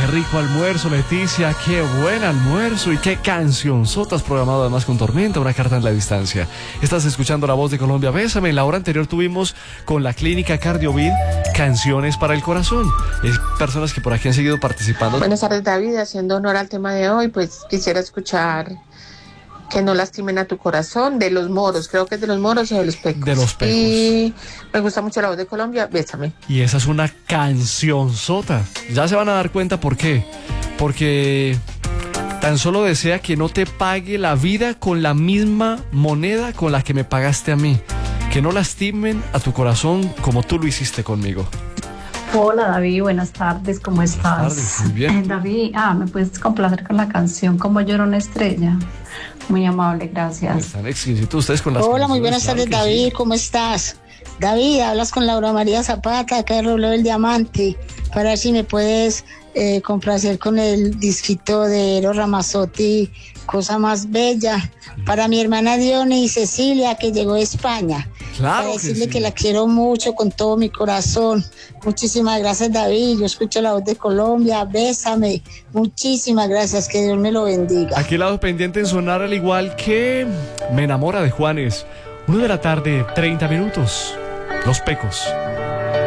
rico almuerzo, Leticia, qué buen almuerzo y qué cancionzotas programado además con Tormenta, una carta en la distancia. Estás escuchando La Voz de Colombia, Bésame. En la hora anterior tuvimos con la clínica Cardiovid canciones para el corazón. Es personas que por aquí han seguido participando. Buenas tardes, David, haciendo honor al tema de hoy, pues quisiera escuchar Que no lastimen a tu corazón, de Los Moros, creo que es de Los Moros o de Los Pecos. De Los Pecos. Y me gusta mucho La Voz de Colombia, Bésame. Y esa es una cancionzota. Ya se van a dar cuenta por qué. Porque tan solo desea que no te pague la vida con la misma moneda con la que me pagaste a mí. Que no lastimen a tu corazón como tú lo hiciste conmigo. Hola David, buenas tardes, ¿cómo estás? Buenas tardes, muy bien. David, ¿me puedes complacer con la canción Como llora una estrella? Muy amable, gracias. Están exquisitos ustedes con las Hola, muy buenas canciones, tardes, claro que David, sí. ¿cómo estás? David, hablas con Laura María Zapata, acá de Robledo del Diamante, para ver si me puedes complacer con el disquito de Eros Ramazzotti, Cosa Más Bella, para mi hermana Dione y Cecilia, que llegó de España. Claro Para que decirle sí. que la quiero mucho con todo mi corazón. Muchísimas gracias, David. Yo escucho La Voz de Colombia, Bésame. Muchísimas gracias, que Dios me lo bendiga. Aquí lado pendiente en sonar, al igual que Me enamora de Juanes. 1 de la tarde, 30 minutos. Los Pecos.